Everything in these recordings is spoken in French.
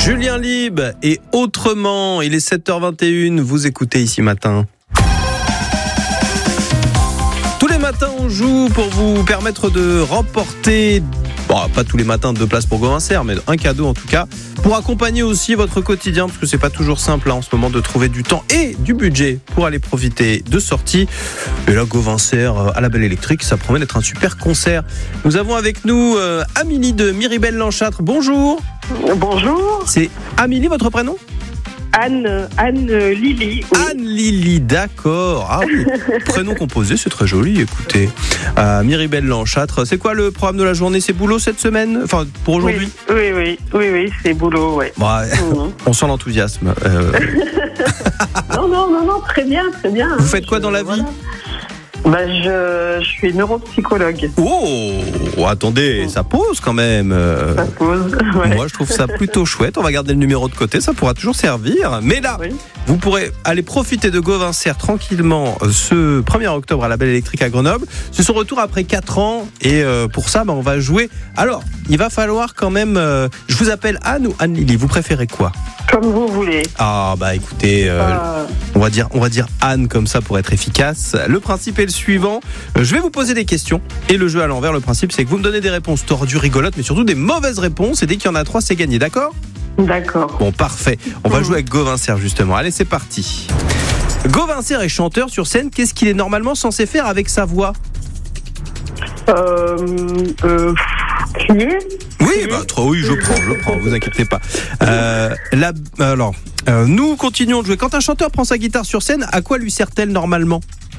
Julien Lieb et Autrement, il est 7h21, vous écoutez Ici Matin. Tous les matins on joue pour vous permettre de remporter, pas tous les matins 2 places pour Gauvin-Serre, mais un cadeau en tout cas, pour accompagner aussi votre quotidien, parce que c'est pas toujours simple en ce moment de trouver du temps et du budget pour aller profiter de sorties. Et là, Gauvin-Serre à la Belle Électrique, ça promet d'être un super concert. Nous avons avec nous Amélie de Miribel-Lanchâtre. Bonjour. Bonjour. C'est Amélie votre prénom ? Anne Lily. Oui. Anne Lily, d'accord. Ah oui, prénom composé, c'est très joli, écoutez. Miribel-Lanchâtre, c'est quoi le programme de la journée ? C'est boulot cette semaine ? Enfin, pour aujourd'hui ? Oui, c'est boulot, ouais. On sent l'enthousiasme. Non, très bien. Vous faites quoi dans la vie ? Je suis neuropsychologue. Oh, attendez, ça pose quand même. Ça pose, ouais. Moi, je trouve ça plutôt chouette. On va garder le numéro de côté, ça pourra toujours servir. Mais là, Oui. vous pourrez aller profiter de Gauvin-Serre tranquillement ce 1er octobre à la Belle Électrique à Grenoble. C'est son retour après 4 ans. Et pour ça, on va jouer. Alors, il va falloir quand même... je vous appelle Anne ou Anne-Lily ? Vous préférez quoi ? Comme vous voulez. Ah, écoutez... On va dire Anne comme ça pour être efficace. Le principe est le suivant. Je vais vous poser des questions et le jeu à l'envers, le principe c'est que vous me donnez des réponses tordues, rigolotes, mais surtout des mauvaises réponses et dès qu'il y en a 3, c'est gagné, d'accord ? D'accord. Bon, parfait. On va jouer avec Gauvin-Serre justement. Allez, c'est parti. Gauvin-Serre est chanteur sur scène. Qu'est-ce qu'il est normalement censé faire avec sa voix ? Crier ? Oui, je prends, vous inquiétez pas. Nous continuons de jouer. Quand un chanteur prend sa guitare sur scène, à quoi lui sert-elle normalement ?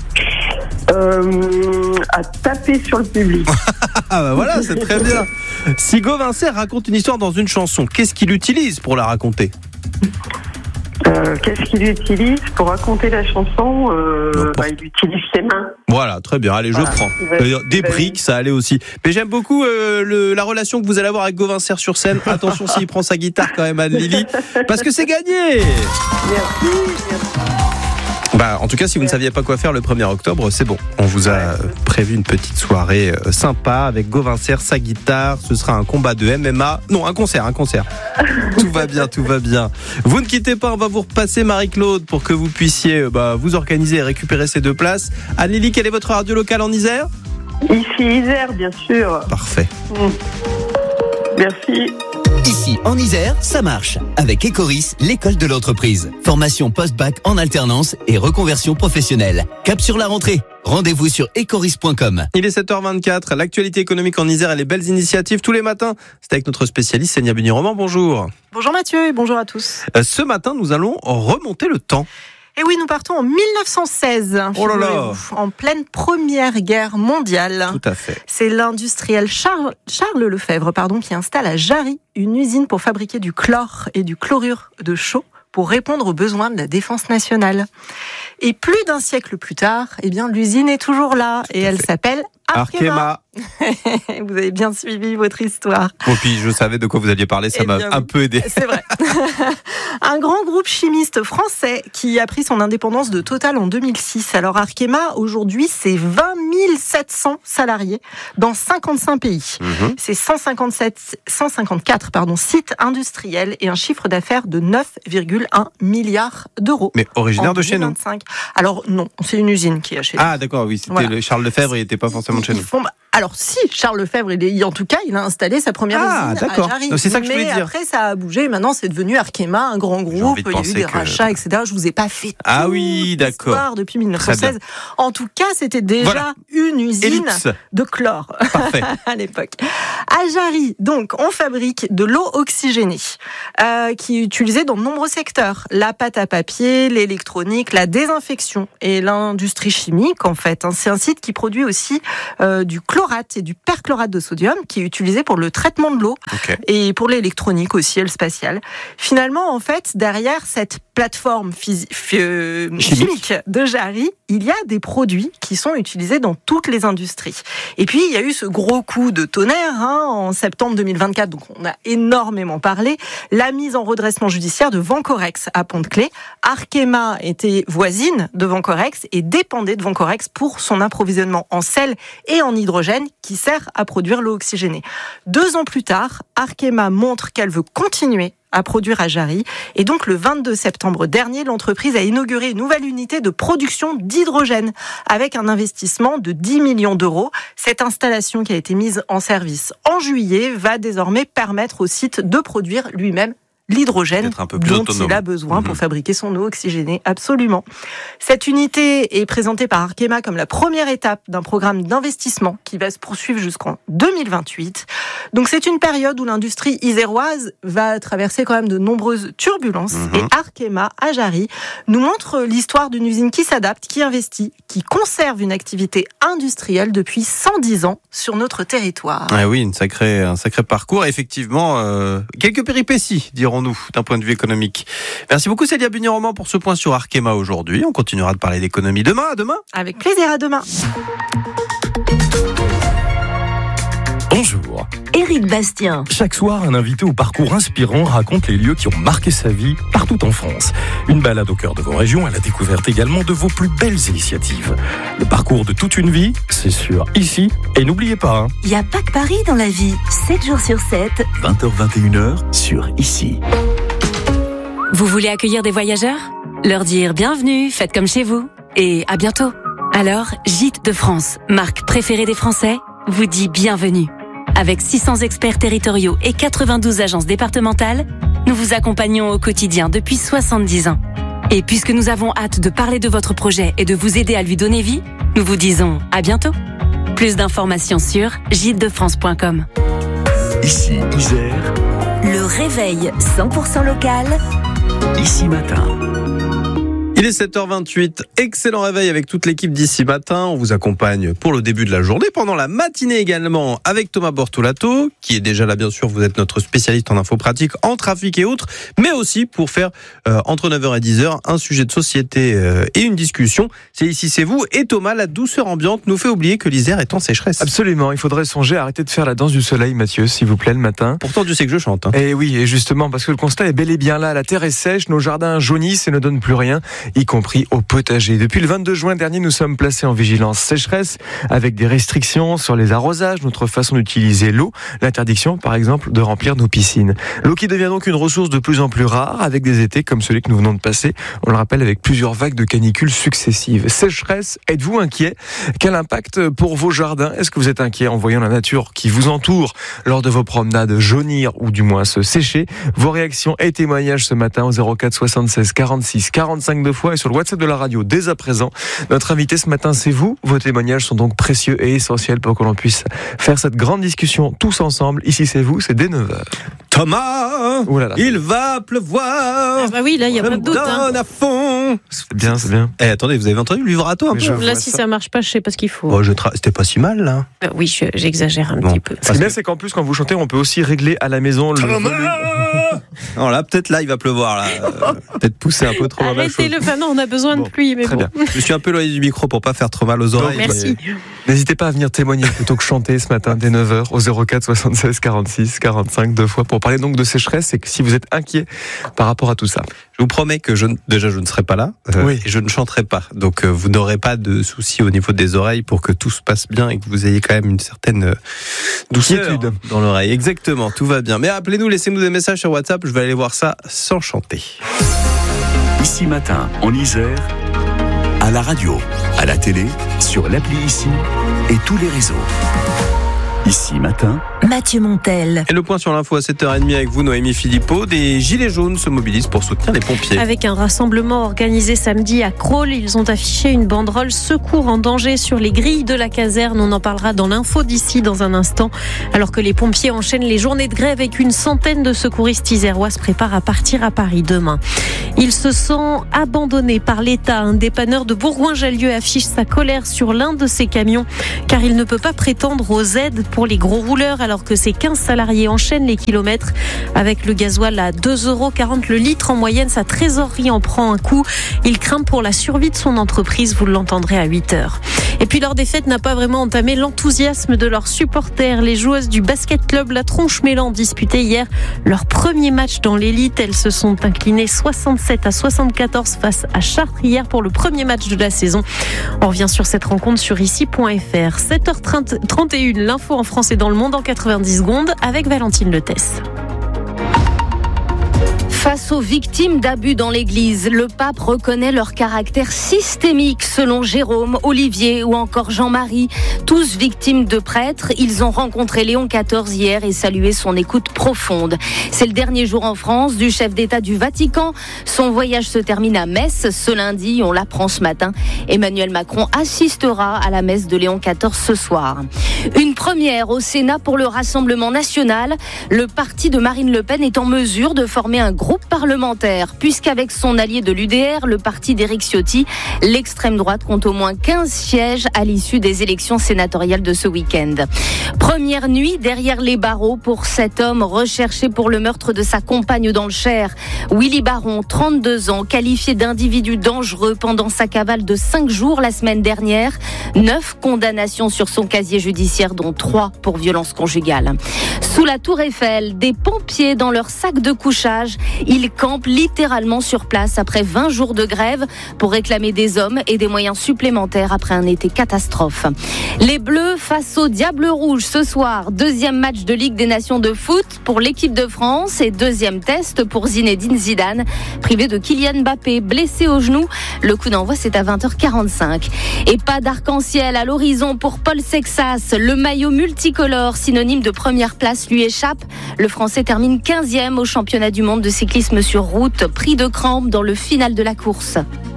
À taper sur le public. Voilà, c'est très bien. Si Gauvin-Serre raconte une histoire dans une chanson, qu'est-ce qu'il utilise pour la raconter ? Qu'est-ce qu'il utilise pour raconter la chanson ? Il utilise ses mains. Voilà, très bien. Allez, je prends. Des briques, ça allait aussi. Mais j'aime beaucoup la relation que vous allez avoir avec Gauvin-Serre sur scène. Attention s'il prend sa guitare quand même, Anne-Lily, parce que c'est gagné. Merci. En tout cas, si vous ne saviez pas quoi faire le 1er octobre, c'est bon. On vous a prévu une petite soirée sympa avec Gauvin-Serre, sa guitare. Ce sera un combat de MMA. Non, un concert. Tout va bien. Vous ne quittez pas, on va vous repasser Marie-Claude pour que vous puissiez vous organiser et récupérer ces 2 places. Anne-Lily, quelle est votre radio locale en Isère ? Ici, Isère, bien sûr. Parfait. Merci. Ici, en Isère, ça marche. Avec Ecoris, l'école de l'entreprise. Formation post-bac en alternance et reconversion professionnelle. Cap sur la rentrée. Rendez-vous sur ecoris.com. Il est 7h24. L'actualité économique en Isère et les belles initiatives tous les matins. C'est avec notre spécialiste Sénia Buni-Roman. Bonjour. Bonjour Mathieu et bonjour à tous. Ce matin, nous allons remonter le temps. Et oui, nous partons en 1916. Oh là là. En pleine Première Guerre mondiale. Tout à fait. C'est l'industriel Charles Lefebvre qui installe à Jarry une usine pour fabriquer du chlore et du chlorure de chaux pour répondre aux besoins de la défense nationale. Et plus d'un siècle plus tard, l'usine est toujours là et elle s'appelle Arkema. Vous avez bien suivi votre histoire. Bon, puis je savais de quoi vous alliez parler, ça m'a un peu aidé. C'est vrai. Un grand groupe chimiste français qui a pris son indépendance de Total en 2006. Alors Arkema, aujourd'hui, c'est 20 700 salariés dans 55 pays. C'est 154 sites industriels et un chiffre d'affaires de 9,1 milliards d'euros. Mais originaire de chez nous ? Alors non, c'est une usine qui est chez nous. Ah d'accord, oui, c'était le Charles Lefebvre, il n'était pas forcément de chez nous. Alors si, Charles Lefebvre, il a installé sa première usine à Jarry. Donc, c'est ça que je voulais dire. Mais après, ça a bougé. Maintenant, c'est devenu Arkema, un grand groupe. Il y a eu des rachats, etc. Je vous ai pas fait toute l'histoire depuis 1916. En tout cas, c'était déjà une usine de chlore à l'époque. À Jarry, donc, on fabrique de l'eau oxygénée qui est utilisée dans de nombreux secteurs. La pâte à papier, l'électronique, la désinfection et l'industrie chimique, en fait. C'est un site qui produit aussi du chlorate et du perchlorate de sodium qui est utilisé pour le traitement de l'eau et pour l'électronique aussi et le spatial. Finalement, en fait, derrière cette plateforme chimique de Jarry, il y a des produits qui sont utilisés dans toutes les industries. Et puis, il y a eu ce gros coup de tonnerre en septembre 2024, donc on a énormément parlé, la mise en redressement judiciaire de Vencorex à Pont-de-Claix. Arkema était voisine de Vencorex et dépendait de Vencorex pour son approvisionnement en sel et en hydrogène qui sert à produire l'eau oxygénée. 2 ans plus tard, Arkema montre qu'elle veut continuer à produire à Jarry. Et donc, le 22 septembre dernier, l'entreprise a inauguré une nouvelle unité de production d'hydrogène avec un investissement de 10 millions d'euros. Cette installation qui a été mise en service en juillet va désormais permettre au site de produire lui-même l'hydrogène dont il a besoin pour fabriquer son eau oxygénée. Absolument. Cette unité est présentée par Arkema comme la première étape d'un programme d'investissement qui va se poursuivre jusqu'en 2028. Donc c'est une période où l'industrie iséroise va traverser quand même de nombreuses turbulences. Et Arkema, à Jarry, nous montre l'histoire d'une usine qui s'adapte, qui investit, qui conserve une activité industrielle depuis 110 ans sur notre territoire. Ah oui, un sacré parcours. Effectivement, quelques péripéties, dirons-nous, d'un point de vue économique. Merci beaucoup Célia Bugny-Roman pour ce point sur Arkema aujourd'hui. On continuera de parler d'économie demain. À demain. Avec plaisir, à demain. Bonjour. Éric Bastien. Chaque soir, un invité au parcours inspirant raconte les lieux qui ont marqué sa vie partout en France. Une balade au cœur de vos régions à la découverte également de vos plus belles initiatives. Le parcours de toute une vie, c'est sûr, ici. Et n'oubliez pas, il n'y a pas que Paris dans la vie. 7 jours sur 7. 20h-21h sur Ici. Vous voulez accueillir des voyageurs ? Leur dire bienvenue, faites comme chez vous. Et à bientôt. Alors, Gîtes de France, marque préférée des Français, vous dit bienvenue. Avec 600 experts territoriaux et 92 agences départementales, nous vous accompagnons au quotidien depuis 70 ans. Et puisque nous avons hâte de parler de votre projet et de vous aider à lui donner vie, nous vous disons à bientôt. Plus d'informations sur gîtesdefrance.com. Ici, Isère. Le réveil 100% local. Ici Matin. Il est 7h28, excellent réveil avec toute l'équipe d'Ici Matin. On vous accompagne pour le début de la journée, pendant la matinée également avec Thomas Bortolato, qui est déjà là bien sûr, vous êtes notre spécialiste en info pratique, en trafic et autres, mais aussi pour faire entre 9h et 10h un sujet de société et une discussion. C'est Ici, c'est vous. Et Thomas, la douceur ambiante nous fait oublier que l'Isère est en sécheresse. Absolument, il faudrait songer à arrêter de faire la danse du soleil, Mathieu, s'il vous plaît, le matin. Pourtant, tu sais que je chante. Et oui, et justement, parce que le constat est bel et bien là, la terre est sèche, nos jardins jaunissent et ne donnent plus rien, y compris au potager. Depuis le 22 juin dernier, nous sommes placés en vigilance sécheresse avec des restrictions sur les arrosages, notre façon d'utiliser l'eau, l'interdiction par exemple de remplir nos piscines. L'eau qui devient donc une ressource de plus en plus rare avec des étés comme celui que nous venons de passer, on le rappelle, avec plusieurs vagues de canicules successives. Sécheresse, êtes-vous inquiet ? Quel impact pour vos jardins ? Est-ce que vous êtes inquiet en voyant la nature qui vous entoure lors de vos promenades jaunir ou du moins se sécher ? Vos réactions et témoignages ce matin au 04 76 46 45 2 fois et sur le WhatsApp de la radio dès à présent. Notre invité ce matin, c'est vous. Vos témoignages sont donc précieux et essentiels pour que l'on puisse faire cette grande discussion tous ensemble. Ici, c'est vous, c'est dès 9h. Thomas, il va pleuvoir. Ah bah oui, là, il y a pas de doute. À fond. C'est bien, c'est bien. Eh, attendez, vous avez entendu le vibrato un peu ? Là, si ça marche pas, je sais pas ce qu'il faut. Oh, c'était pas si mal, là. Oui, j'exagère un petit peu. Ce qui est bien, c'est qu'en plus, quand vous chantez, on peut aussi régler à la maison le volume. Non, là, peut-être là, il va pleuvoir. Là. Peut-être pousser un peu trop mal. Arrêtez-le, non, on a besoin de pluie, mais très bien. Je me suis un peu éloigné du micro pour pas faire trop mal aux oreilles. Merci. N'hésitez pas à venir témoigner plutôt que chanter ce matin dès 9h au 04 76 46 45 2 fois pour parler donc de sécheresse et que si vous êtes inquiet par rapport à tout ça. Je vous promets que je ne serai pas là et je ne chanterai pas. Donc vous n'aurez pas de soucis au niveau des oreilles pour que tout se passe bien et que vous ayez quand même une certaine douceur dans l'oreille. Exactement, tout va bien. Mais appelez-nous, laissez-nous des messages sur WhatsApp, je vais aller voir ça sans chanter. Ici Matin, en Isère, à la radio, à la télé, sur l'appli Ici et tous les réseaux. Ici Matin, Mathieu Montel. Et le point sur l'info à 7h30 avec vous, Noémie Philippot. Des gilets jaunes se mobilisent pour soutenir les pompiers. Avec un rassemblement organisé samedi à Crolles, ils ont affiché une banderole secours en danger sur les grilles de la caserne. On en parlera dans l'info d'ici dans un instant. Alors que les pompiers enchaînent les journées de grève avec une centaine de secouristes isérois se préparent à partir à Paris demain. Ils se sont abandonnés par l'État. Un dépanneur de Bourgoin-Jallieu affiche sa colère sur l'un de ses camions car il ne peut pas prétendre aux aides pour les gros rouleurs alors que ses 15 salariés enchaînent les kilomètres. Avec le gasoil à 2,40 € le litre en moyenne, sa trésorerie en prend un coup. Il craint pour la survie de son entreprise, vous l'entendrez à 8h. Et puis leur défaite n'a pas vraiment entamé l'enthousiasme de leurs supporters. Les joueuses du basket club La Tronche-Mélan disputaient hier leur premier match dans l'élite. Elles se sont inclinées 67-74 face à Chartres hier pour le premier match de la saison. On revient sur cette rencontre sur ici.fr. 7h31, l'info en France et dans le monde en 90 secondes avec Valentine Letès. Face aux victimes d'abus dans l'Église, le pape reconnaît leur caractère systémique selon Jérôme, Olivier ou encore Jean-Marie. Tous victimes de prêtres, ils ont rencontré Léon XIV hier et salué son écoute profonde. C'est le dernier jour en France du chef d'État du Vatican. Son voyage se termine à Metz ce lundi, on l'apprend ce matin. Emmanuel Macron assistera à la messe de Léon XIV ce soir. Une première au Sénat pour le Rassemblement national. Le parti de Marine Le Pen est en mesure de former un groupe parlementaire, puisqu'avec son allié de l'UDR, le parti d'Éric Ciotti, l'extrême droite compte au moins 15 sièges à l'issue des élections sénatoriales de ce week-end. Première nuit derrière les barreaux pour cet homme recherché pour le meurtre de sa compagne dans le Cher. Willy Baron, 32 ans, qualifié d'individu dangereux pendant sa cavale de 5 jours la semaine dernière. 9 condamnations sur son casier judiciaire, dont 3 pour violence conjugale. Sous la Tour Eiffel, des pompiers dans leur sac de couchage. Ils campent littéralement sur place après 20 jours de grève pour réclamer des hommes et des moyens supplémentaires après un été catastrophe. Les Bleus face au Diable Rouge ce soir. Deuxième match de Ligue des Nations de foot pour l'équipe de France et deuxième test pour Zinedine Zidane, privé de Kylian Mbappé, blessé au genou. Le coup d'envoi, c'est à 20h45. Et pas d'arc-en-ciel à l'horizon pour Paul Sexas. Le maillot multicolore, synonyme de première place, lui échappe. Le Français termine 15e au championnat du monde de cyclisme sur route, pris de crampes dans le final de la course.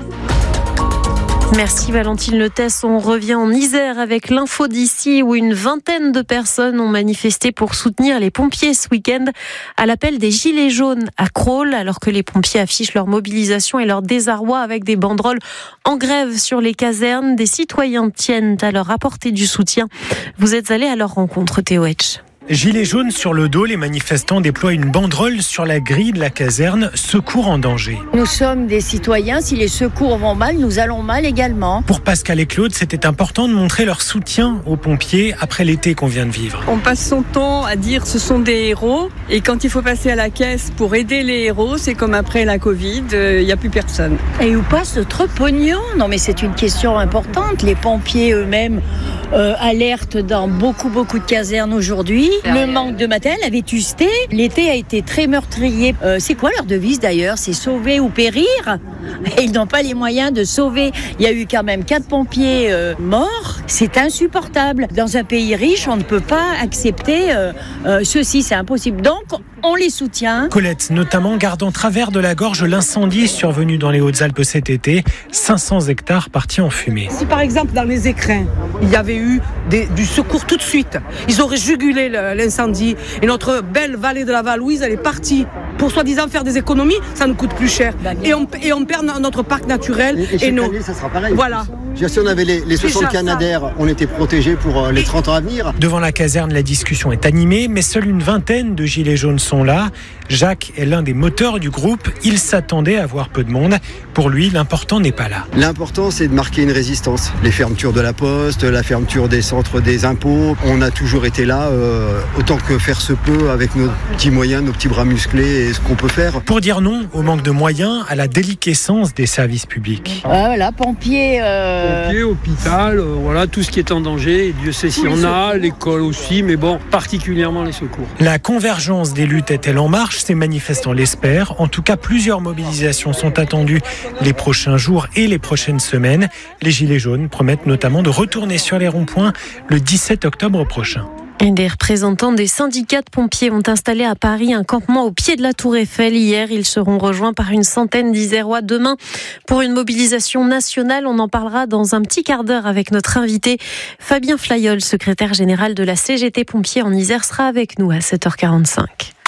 Merci Valentine Letès. On revient en Isère avec l'info d'ici où une vingtaine de personnes ont manifesté pour soutenir les pompiers ce week-end à l'appel des Gilets jaunes à Crolles, alors que les pompiers affichent leur mobilisation et leur désarroi avec des banderoles en grève sur les casernes. Des citoyens tiennent à leur apporter du soutien. Vous êtes allé à leur rencontre, Théo Etch. Gilets jaunes sur le dos, les manifestants déploient une banderole sur la grille de la caserne « Secours en danger ». Nous sommes des citoyens, si les secours vont mal, nous allons mal également. Pour Pascal et Claude, c'était important de montrer leur soutien aux pompiers après l'été qu'on vient de vivre. On passe son temps à dire ce sont des héros et quand il faut passer à la caisse pour aider les héros, c'est comme après la Covid, il n'y a plus personne. Et où passe notre pognon ? Non mais c'est une question importante. Les pompiers eux-mêmes alertent dans beaucoup de casernes aujourd'hui. Le manque de matériel, la vétusté. L'été a été très meurtrier. C'est quoi leur devise d'ailleurs ? C'est sauver ou périr ? Et ils n'ont pas les moyens de sauver. Il y a eu quand même 4 pompiers morts. C'est insupportable. Dans un pays riche, on ne peut pas accepter ceci. C'est impossible. Donc, on les soutient. Colette, notamment, garde en travers de la gorge l'incendie survenu dans les Hautes-Alpes cet été. 500 hectares partis en fumée. Si par exemple, dans les écrins, il y avait eu du secours tout de suite, ils auraient jugulé l'incendie et notre belle vallée de la Valouise, elle est partie. Pour soi-disant faire des économies, ça nous coûte plus cher. Et on perd notre parc naturel. Et chaque année, ça sera pareil. Voilà. Si on avait les 60 canadaires, on était protégés pour les 30 ans à venir. Devant la caserne, la discussion est animée, mais seule une vingtaine de gilets jaunes sont là. Jacques est l'un des moteurs du groupe. Il s'attendait à voir peu de monde. Pour lui, l'important n'est pas là. L'important, c'est de marquer une résistance. Les fermetures de la poste, la fermeture des centres des impôts. On a toujours été là, autant que faire se peut, avec nos petits moyens, nos petits bras musclés et ce qu'on peut faire. Pour dire non au manque de moyens, à la déliquescence des services publics. Voilà, pompiers... Pompiers, hôpital, voilà, tout ce qui est en danger. Et Dieu sait s'il y en a, l'école aussi, mais bon, particulièrement les secours. La convergence des luttes est-elle en marche ? Ces manifestants l'espèrent. En tout cas, plusieurs mobilisations sont attendues les prochains jours et les prochaines semaines. Les Gilets jaunes promettent notamment de retourner sur les ronds-points le 17 octobre prochain. Et des représentants des syndicats de pompiers ont installé à Paris un campement au pied de la Tour Eiffel. Hier, ils seront rejoints par une centaine d'Isérois demain pour une mobilisation nationale. On en parlera dans un petit quart d'heure avec notre invité Fabien Flayol, secrétaire général de la CGT Pompiers en Isère, sera avec nous à 7h45.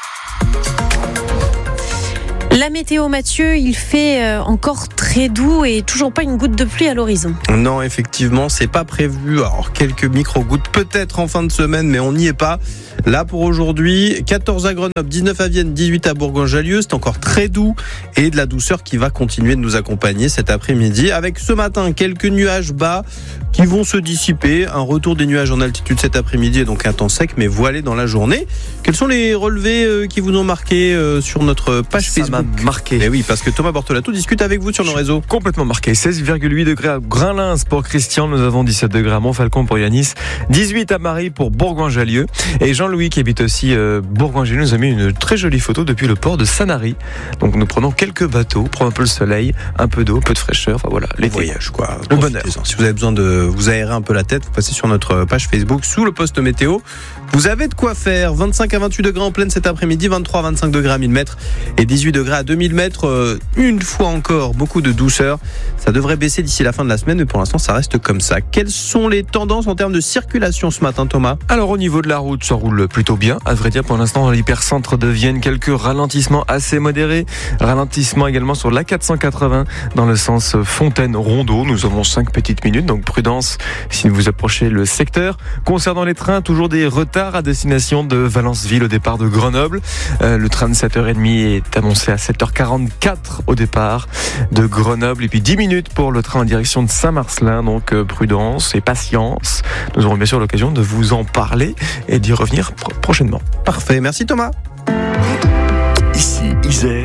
La météo, Mathieu, il fait encore très doux et toujours pas une goutte de pluie à l'horizon. Non, effectivement, c'est pas prévu. Alors, quelques micro-gouttes peut-être en fin de semaine, mais on n'y est pas. Là, pour aujourd'hui, 14 à Grenoble, 19 à Vienne, 18 à Bourgoin-Jallieu. C'est encore très doux et de la douceur qui va continuer de nous accompagner cet après-midi. Avec ce matin, quelques nuages bas qui vont se dissiper. Un retour des nuages en altitude cet après-midi et donc un temps sec, mais voilé dans la journée. Quels sont les relevés qui vous ont marqué sur notre page Facebook ? Ça m'a marqué. Et oui, parce que Thomas Bortolato discute avec vous sur nos réseaux. Complètement marqué. 16,8 degrés à Grainlins pour Christian. Nous avons 17 degrés à Montfalcon pour Yanis. 18 à Marie pour Bourgoin-Jallieu. Et Jean-Louis Pierre-Louis qui habite aussi Bourgoin-Jallieu nous a mis une très jolie photo depuis le port de Sanary. Donc nous prenons quelques bateaux, prenons un peu le soleil, un peu d'eau, un peu de fraîcheur. Enfin voilà, les voyages quoi. Le bonheur. Si vous avez besoin de vous aérer un peu la tête, vous passez sur notre page Facebook sous le post météo. Vous avez de quoi faire. 25 à 28 degrés en pleine cet après-midi, 23 à 25 degrés à 1000 mètres et 18 degrés à 2000 mètres. Une fois encore, beaucoup de douceur. Ça devrait baisser d'ici la fin de la semaine, mais pour l'instant, ça reste comme ça. Quelles sont les tendances en termes de circulation ce matin, Thomas ? Alors, au niveau de la route, ça roule plutôt bien. À vrai dire, pour l'instant, dans l'hypercentre de Vienne, quelques ralentissements assez modérés. Ralentissement également sur l'A480 dans le sens Fontaine-Rondeau. Nous avons 5 petites minutes, donc prudence si vous approchez le secteur. Concernant les trains, toujours des retards à destination de Valenceville au départ de Grenoble. Le train de 7h30 est annoncé à 7h44 au départ de Grenoble. Et puis 10 minutes pour le train en direction de Saint-Marcelin. Donc prudence et patience. Nous aurons bien sûr l'occasion de vous en parler et d'y revenir prochainement. Parfait, merci Thomas. Ici Isère.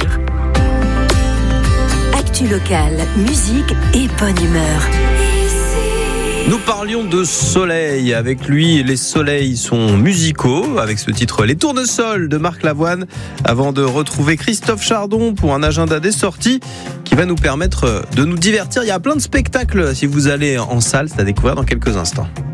Actu locale, musique et bonne humeur. Nous parlions de soleil. Avec lui, les soleils sont musicaux, avec ce titre Les Tournesols de Marc Lavoine, avant de retrouver Christophe Chardon pour un agenda des sorties qui va nous permettre de nous divertir. Il y a plein de spectacles si vous allez en salle, c'est à découvrir dans quelques instants.